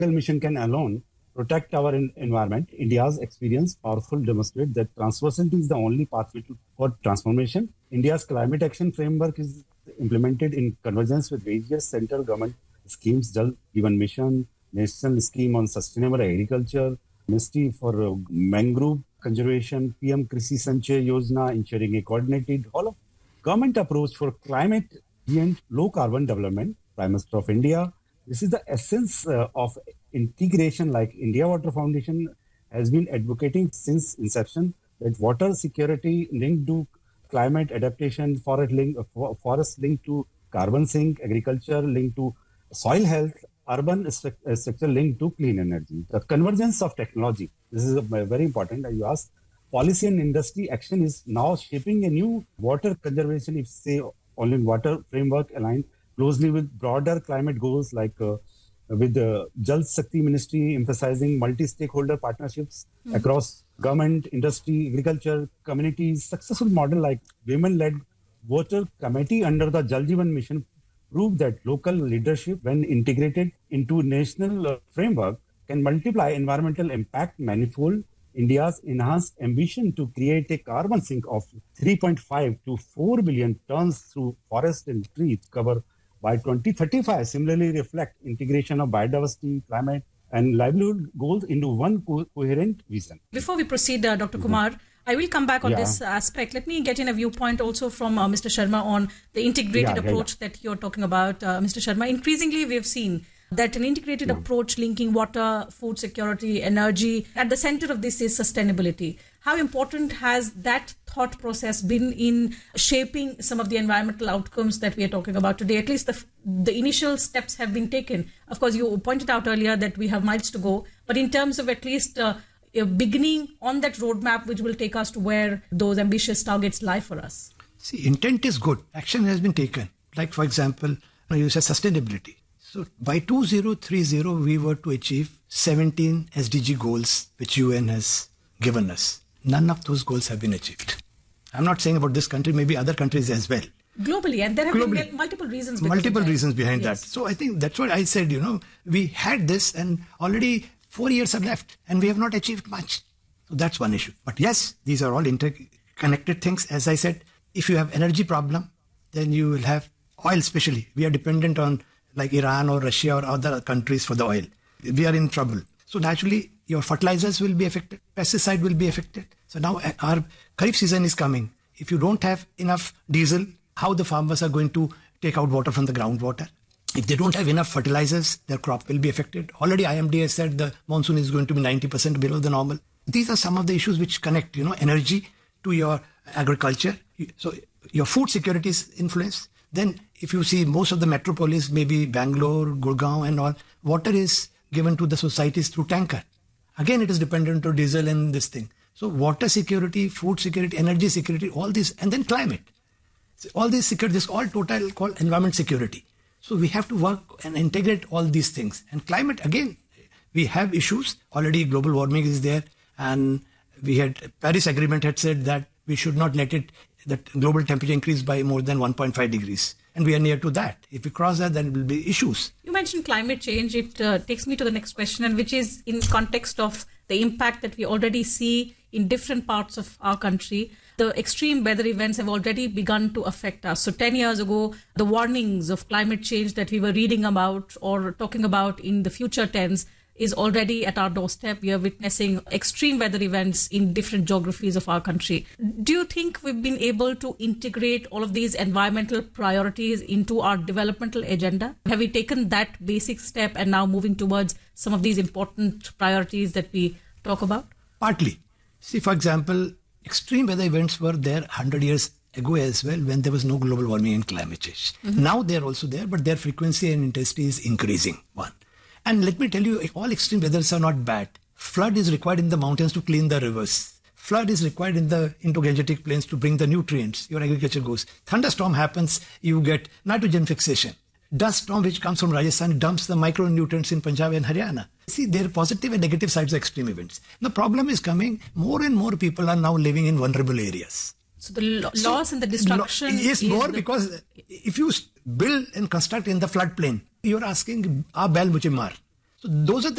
mission can alone protect our environment. India's experience powerful demonstrate that transversality is the only pathway for transformation. India's climate action framework is implemented in convergence with various central government schemes, Jal Jeevan Mission, National Scheme on Sustainable Agriculture, Ministry for Mangrove Conservation, PM Krishi Sanchay Yojana, ensuring a coordinated whole of government approach for climate and low carbon development. Prime Minister of India. This is the essence of integration, like India Water Foundation has been advocating since inception, that water security linked to climate adaptation, forest linked to carbon sink, agriculture linked to soil health, urban structure linked to clean energy. The convergence of technology, this is very important. You asked, policy and industry action is now shaping a new water conservation, if say only water framework aligned closely with broader climate goals, like with the Jal Shakti Ministry emphasizing multi-stakeholder partnerships across government, industry, agriculture, communities. Successful model like women-led water committee under the Jal Jeevan Mission prove that local leadership, when integrated into national framework, can multiply environmental impact manifold. India's enhanced ambition to create a carbon sink of 3.5 to 4 billion tons through forest and trees cover by 2035 similarly reflect integration of biodiversity, climate, and livelihood goals into one coherent vision. Before we proceed, Dr. Kumar, I will come back on this aspect. Let me get in a viewpoint also from Mr. Sharma on the integrated approach that you're talking about, Mr. Sharma. Increasingly, we have seen that an integrated approach linking water, food security, energy, at the center of this is sustainability. How important has that thought process been in shaping some of the environmental outcomes that we are talking about today? At least the initial steps have been taken. Of course, you pointed out earlier that we have miles to go, but in terms of at least a beginning on that roadmap which will take us to where those ambitious targets lie for us. See, intent is good. Action has been taken. Like, for example, you said sustainability. So by 2030, we were to achieve 17 SDG goals which UN has given us. None of those goals have been achieved. I'm not saying about this country, maybe other countries as well. Globally, and there have been multiple reasons. Multiple reasons behind that. So I think that's what I said, we had this and already 4 years are left and we have not achieved much. So that's one issue. But yes, these are all interconnected things. As I said, if you have energy problem, then you will have oil especially. We are dependent on like Iran or Russia or other countries for the oil. We are in trouble. So naturally, your fertilizers will be affected, pesticide will be affected. So now our Kharif season is coming. If you don't have enough diesel, how the farmers are going to take out water from the groundwater? If they don't have enough fertilizers, their crop will be affected. Already IMD has said the monsoon is going to be 90% below the normal. These are some of the issues which connect, energy to your agriculture. So your food security is influenced. Then if you see most of the metropolis, maybe Bangalore, Gurgaon and all, water is given to the societies through tanker. Again, it is dependent on diesel and this thing. So water security, food security, energy security, all this, and then climate. So all these security, this all total called environment security. So we have to work and integrate all these things. And climate, again, we have issues. Already global warming is there. And Paris Agreement had said that we should not let that global temperature increase by more than 1.5 degrees. And we are near to that. If we cross that, then it will be issues. You mentioned climate change. It takes me to the next question, and which is in context of the impact that we already see in different parts of our country. The extreme weather events have already begun to affect us. So 10 years ago, the warnings of climate change that we were reading about or talking about in the future tense is already at our doorstep. We are witnessing extreme weather events in different geographies of our country. Do you think we've been able to integrate all of these environmental priorities into our developmental agenda? Have we taken that basic step and now moving towards some of these important priorities that we talk about? Partly. See, for example, extreme weather events were there 100 years ago as well when there was no global warming and climate change. Mm-hmm. Now they're also there, but their frequency and intensity is increasing. One. And let me tell you, all extreme weathers are not bad. Flood is required in the mountains to clean the rivers. Flood is required in the Indo-Gangetic plains to bring the nutrients. Your agriculture goes. Thunderstorm happens, you get nitrogen fixation. Dust storm which comes from Rajasthan dumps the micronutrients in Punjab and Haryana. See, there are positive and negative sides of extreme events. The problem is coming, more and more people are now living in vulnerable areas. So the loss and the destruction is more because if you build and construct in the floodplain, you're asking, "Aa bail mujhe maar." So those are the